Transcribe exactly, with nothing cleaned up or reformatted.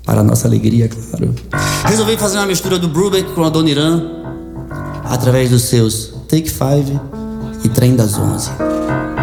para a nossa alegria, claro. Resolvi fazer uma mistura do Brubeck com a Adoniran através dos seus Take Five e Trem das Onze.